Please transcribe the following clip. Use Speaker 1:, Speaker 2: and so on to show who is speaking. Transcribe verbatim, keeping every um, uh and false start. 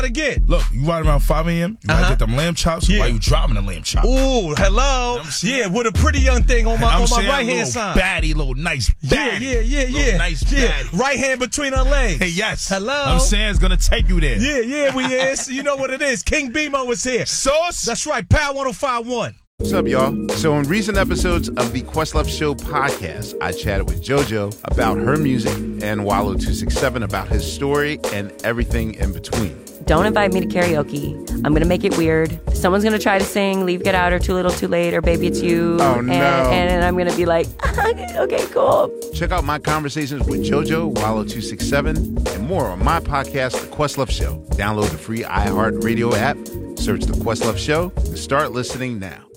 Speaker 1: again.
Speaker 2: Look, you ride around five a.m., you
Speaker 1: Uh-huh.
Speaker 2: gotta get them lamb chops.
Speaker 1: Yeah.
Speaker 2: Why you dropping the lamb chop?
Speaker 1: Ooh, hello.
Speaker 2: I'm saying-
Speaker 1: Yeah, with a pretty young thing on my
Speaker 2: I'm
Speaker 1: on my
Speaker 2: saying
Speaker 1: right hand
Speaker 2: little
Speaker 1: side.
Speaker 2: baddie, little nice
Speaker 1: Yeah,
Speaker 2: baddie.
Speaker 1: yeah, yeah,
Speaker 2: Little
Speaker 1: yeah.
Speaker 2: nice
Speaker 1: yeah.
Speaker 2: baddie.
Speaker 1: Right hand between her legs.
Speaker 2: Hey, yes.
Speaker 1: Hello.
Speaker 2: I'm saying it's gonna take you there.
Speaker 1: Yeah, yeah, we is. You know what it is. King Bimo is here.
Speaker 2: Sauce?
Speaker 1: That's right. Power one oh five point one.
Speaker 3: What's up, y'all? So in recent episodes of the Questlove Show podcast, I chatted with JoJo about her music and Wallow two sixty-seven about his story and everything in between.
Speaker 4: Don't invite me to karaoke. I'm going to make it weird. Someone's going to try to sing Leave, Get Out, or Too Little, Too Late, or Baby It's You.
Speaker 3: Oh,
Speaker 4: and,
Speaker 3: no.
Speaker 4: And I'm going to be like, okay, cool.
Speaker 3: Check out my conversations with JoJo, Wallow two sixty-seven, and more on my podcast, The Questlove Show. Download the free iHeartRadio app, search The Questlove Show, and start listening now.